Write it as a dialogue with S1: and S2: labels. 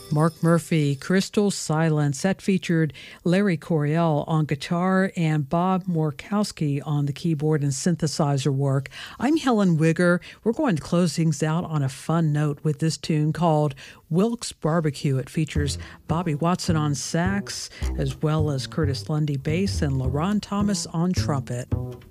S1: Mark Murphy, Crystal Silence. That featured Larry Coryell on guitar and Bob Morkowski on the keyboard and synthesizer work. I'm Helen Wigger. We're going to close things out on a fun note with this tune called Wilkes Barbecue. It features Bobby Watson on sax, as well as Curtis Lundy bass and LaRon Thomas on trumpet.